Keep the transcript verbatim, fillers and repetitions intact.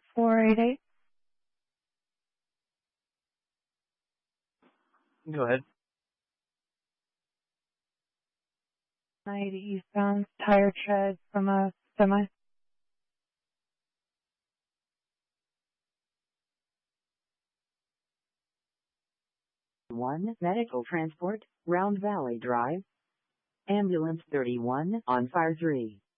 four eight eight. Go ahead. ninety eastbound, tire tread from a semi. one Medical Transport, Round Valley Drive. Ambulance thirty-one on fire three.